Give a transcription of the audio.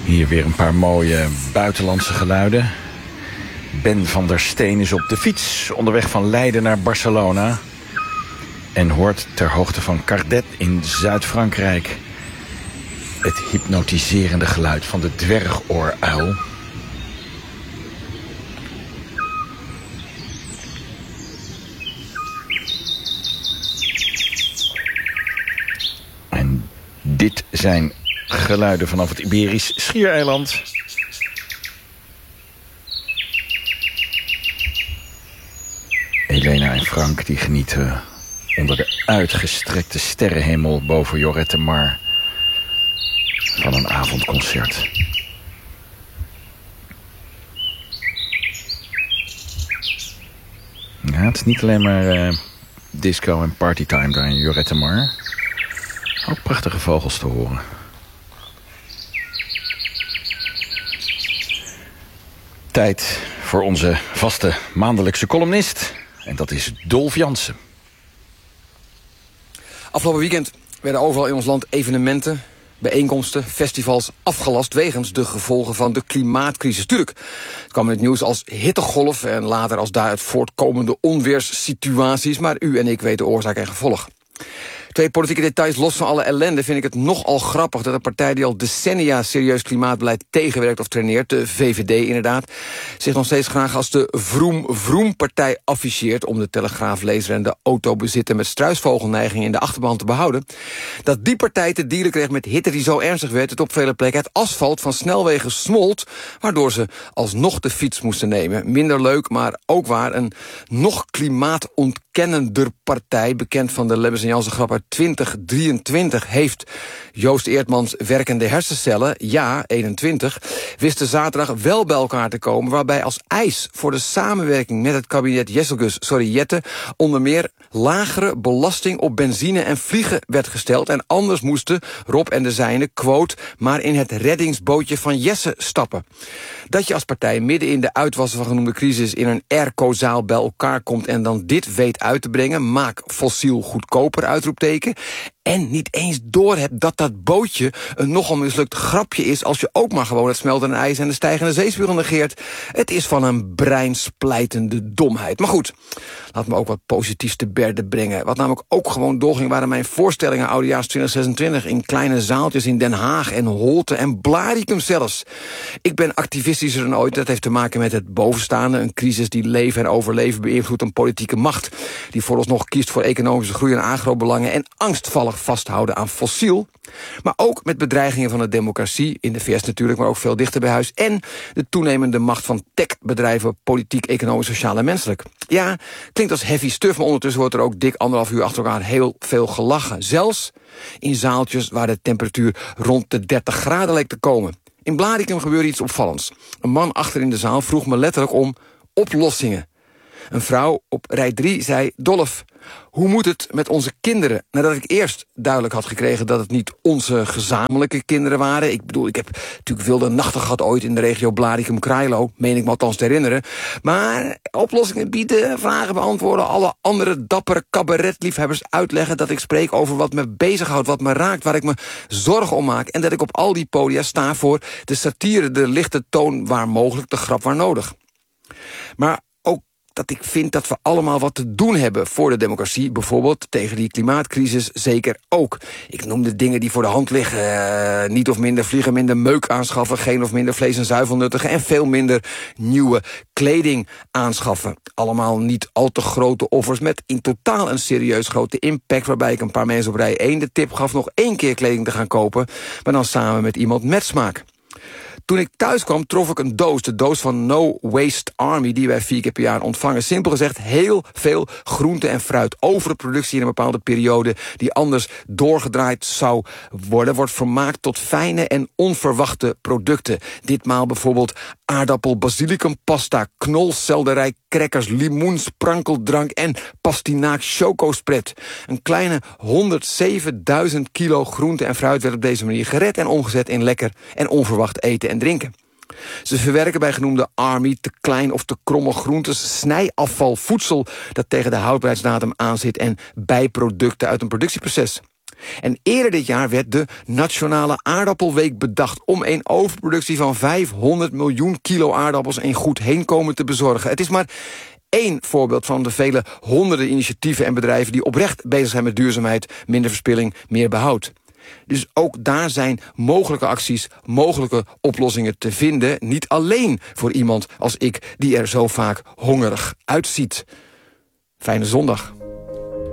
Hier weer een paar mooie buitenlandse geluiden. Ben van der Steen is op de fiets onderweg van Leiden naar Barcelona. En hoort ter hoogte van Cardet in Zuid-Frankrijk het hypnotiserende geluid van de dwergooruil. En dit zijn geluiden vanaf het Iberisch Schiereiland. Elena en Frank die genieten onder de uitgestrekte sterrenhemel boven Lloret de Mar van een avondconcert. Ja, het is niet alleen maar disco en partytime daar in Lloret de Mar. Ook prachtige vogels te horen. Tijd voor onze vaste maandelijkse columnist. En dat is Dolf Jansen. Afgelopen weekend werden overal in ons land evenementen, bijeenkomsten, festivals afgelast wegens de gevolgen van de klimaatcrisis. Tuurlijk, het kwam in het nieuws als hittegolf en later als daaruit voortkomende onweerssituaties. Maar u en ik weten oorzaak en gevolg. Twee politieke details los van alle ellende vind ik het nogal grappig dat een partij die al decennia serieus klimaatbeleid tegenwerkt of traineert, de VVD inderdaad, zich nog steeds graag als de Vroom-Vroom-partij afficheert om de Telegraaflezer en de autobezitter met struisvogelneiging in de achterban te behouden. Dat die partij te dealen kreeg met hitte die zo ernstig werd dat op vele plekken het asfalt van snelwegen smolt, waardoor ze alsnog de fiets moesten nemen. Minder leuk, maar ook waar, een nog klimaatontkennender partij, bekend van de Lebbes en Jansen grap uit 2023, heeft Joost Eertmans werkende hersencellen, ja, 21, wisten zaterdag wel bij elkaar te komen, waarbij als eis voor de samenwerking met het kabinet Jette onder meer lagere belasting op benzine en vliegen werd gesteld en anders moesten Rob en de zijnen, quote, maar in het reddingsbootje van Jesse stappen. Dat je als partij midden in de uitwassen van genoemde crisis in een airco-zaal bij elkaar komt en dan dit weet uit te brengen, maak fossiel goedkoper, uitroepteken, en niet eens doorhebt dat dat bootje een nogal mislukt grapje is als je ook maar gewoon het smeltende ijs en de stijgende zeespiegel negeert. Het is van een breinsplijtende domheid. Maar goed, laat me ook wat positiefs te berde brengen. Wat namelijk ook gewoon doorging waren mijn voorstellingen oudejaars 2026 in kleine zaaltjes in Den Haag en Holte en Blaricum zelfs. Ik ben activistischer dan ooit. Dat heeft te maken met het bovenstaande. Een crisis die leven en overleven beïnvloedt een politieke macht die vooralsnog kiest voor economische groei en agrobelangen en angstvallig vasthouden aan fossiel. Maar ook met bedreigingen van de democratie, in de VS natuurlijk, maar ook veel dichter bij huis, en de toenemende macht van techbedrijven, politiek, economisch, sociaal en menselijk. Ja, klinkt als heavy stuff, maar ondertussen wordt er ook dik 1,5 uur achter elkaar heel veel gelachen. Zelfs in zaaltjes waar de temperatuur rond de 30 graden leek te komen. In Blaricum gebeurde iets opvallends. Een man achter in de zaal vroeg me letterlijk om oplossingen. Een vrouw op rij 3 zei: Dolf, hoe moet het met onze kinderen? Nadat ik eerst duidelijk had gekregen dat het niet onze gezamenlijke kinderen waren. Ik bedoel, ik heb natuurlijk wilde nachten gehad ooit in de regio Blaricum-Krailo, meen ik me althans te herinneren. Maar oplossingen bieden, vragen beantwoorden, alle andere dappere cabaretliefhebbers uitleggen dat ik spreek over wat me bezighoudt, wat me raakt, waar ik me zorgen om maak. En dat ik op al die podia sta voor de satire, de lichte toon waar mogelijk, de grap waar nodig. Maar dat ik vind dat we allemaal wat te doen hebben voor de democratie. Bijvoorbeeld tegen die klimaatcrisis zeker ook. Ik noem de dingen die voor de hand liggen. Niet of minder vliegen, minder meuk aanschaffen. Geen of minder vlees en zuivel nuttigen. En veel minder nieuwe kleding aanschaffen. Allemaal niet al te grote offers met in totaal een serieus grote impact. Waarbij ik een paar mensen op rij 1 de tip gaf nog 1 keer kleding te gaan kopen. Maar dan samen met iemand met smaak. Toen ik thuis kwam, trof ik een doos, de doos van No Waste Army, die wij 4 keer per jaar ontvangen. Simpel gezegd, heel veel groente en fruit. Overproductie in een bepaalde periode die anders doorgedraaid zou worden, wordt vermaakt tot fijne en onverwachte producten. Ditmaal bijvoorbeeld aardappel, basilicum, pasta, knol, selderij, crackers, limoen, sprankeldrank en pastinaak chocospread. Een kleine 107.000 kilo groente en fruit werd op deze manier gered en omgezet in lekker en onverwacht eten en drinken. Ze verwerken bij genoemde Army te klein of te kromme groentes, snijafval, voedsel dat tegen de houdbaarheidsdatum aanzit en bijproducten uit een productieproces. En eerder dit jaar werd de Nationale Aardappelweek bedacht om een overproductie van 500 miljoen kilo aardappels een goed heenkomen te bezorgen. Het is maar één voorbeeld van de vele honderden initiatieven en bedrijven die oprecht bezig zijn met duurzaamheid, minder verspilling, meer behoud. Dus ook daar zijn mogelijke acties, mogelijke oplossingen te vinden. Niet alleen voor iemand als ik die er zo vaak hongerig uitziet. Fijne zondag.